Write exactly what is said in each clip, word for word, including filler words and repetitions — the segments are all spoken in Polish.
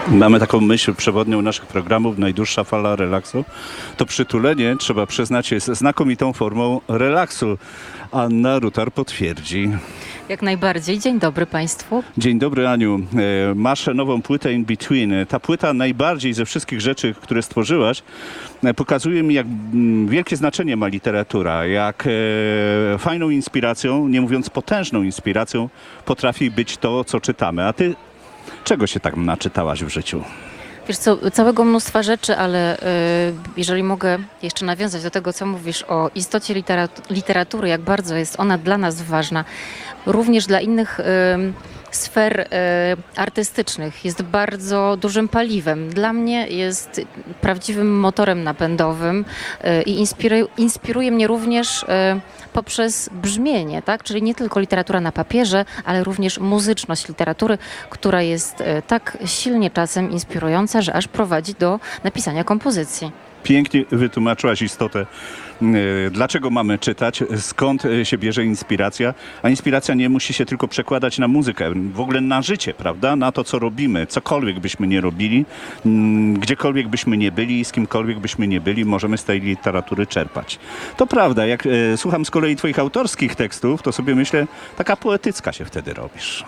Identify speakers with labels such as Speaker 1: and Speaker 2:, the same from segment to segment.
Speaker 1: Mamy taką myśl przewodnią naszych programów, najdłuższa fala relaksu. To przytulenie, trzeba przyznać, jest znakomitą formą relaksu. Anna Rutar potwierdzi.
Speaker 2: Jak najbardziej. Dzień dobry Państwu.
Speaker 1: Dzień dobry, Aniu. E, Masz nową płytę In Between. Ta płyta najbardziej ze wszystkich rzeczy, które stworzyłaś, e, pokazuje mi, jak mm, wielkie znaczenie ma literatura, jak e, fajną inspiracją, nie mówiąc potężną inspiracją, potrafi być to, co czytamy. A ty czego się tak naczytałaś w życiu?
Speaker 2: Wiesz co, całego mnóstwa rzeczy, ale y, jeżeli mogę jeszcze nawiązać do tego, co mówisz o istocie literat- literatury, jak bardzo jest ona dla nas ważna, również dla innych y, sfer y, artystycznych, jest bardzo dużym paliwem. Dla mnie jest prawdziwym motorem napędowym y, i inspiru- inspiruje mnie również y, poprzez brzmienie, tak? Czyli nie tylko literatura na papierze, ale również muzyczność literatury, która jest y, tak silnie czasem inspirująca, że aż prowadzi do napisania kompozycji.
Speaker 1: Pięknie wytłumaczyłaś istotę, e, dlaczego mamy czytać, skąd e, się bierze inspiracja, a inspiracja nie musi się tylko przekładać na muzykę, w ogóle na życie, prawda? Na to, co robimy, cokolwiek byśmy nie robili, m, gdziekolwiek byśmy nie byli, z kimkolwiek byśmy nie byli, możemy z tej literatury czerpać. To prawda, jak e, słucham z kolei twoich autorskich tekstów, to sobie myślę, taka poetycka się wtedy robisz.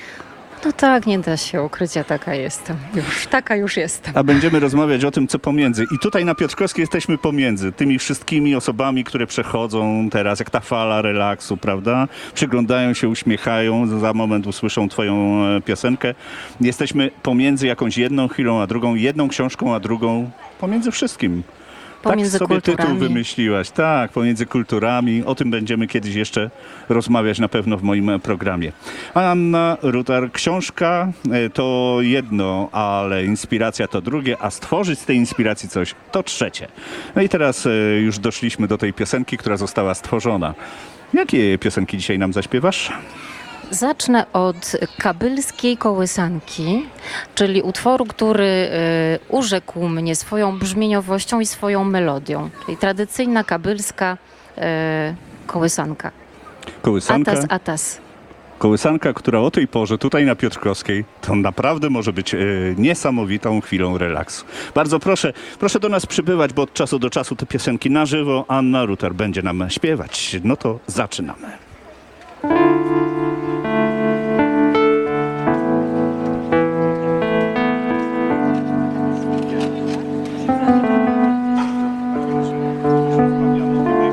Speaker 2: No tak, nie da się ukryć, ja taka jestem. Już, taka już jestem.
Speaker 1: A będziemy rozmawiać o tym, co pomiędzy. I tutaj na Piotrkowskiej jesteśmy pomiędzy tymi wszystkimi osobami, które przechodzą teraz, jak ta fala relaksu, prawda? Przyglądają się, uśmiechają, za moment usłyszą twoją e, piosenkę. Jesteśmy pomiędzy jakąś jedną chwilą a drugą, jedną książką a drugą, pomiędzy wszystkim.
Speaker 2: Pomiędzy
Speaker 1: tak sobie
Speaker 2: kulturami.
Speaker 1: tytuł wymyśliłaś. Tak, pomiędzy kulturami. O tym będziemy kiedyś jeszcze rozmawiać na pewno w moim programie. Anna Rutar, książka e, to jedno, ale inspiracja to drugie, a stworzyć z tej inspiracji coś to trzecie. No i teraz e, już doszliśmy do tej piosenki, która została stworzona. Jakie piosenki dzisiaj nam zaśpiewasz?
Speaker 2: Zacznę od kabylskiej kołysanki, czyli utworu, który y, urzekł mnie swoją brzmieniowością i swoją melodią. Czyli tradycyjna kabylska y, kołysanka.
Speaker 1: Kołysanka?
Speaker 2: Atas, atas.
Speaker 1: Kołysanka, która o tej porze tutaj na Piotrkowskiej to naprawdę może być e, niesamowitą chwilą relaksu. Bardzo proszę, proszę do nas przybywać, bo od czasu do czasu te piosenki na żywo Anna Rutar będzie nam śpiewać. No to zaczynamy.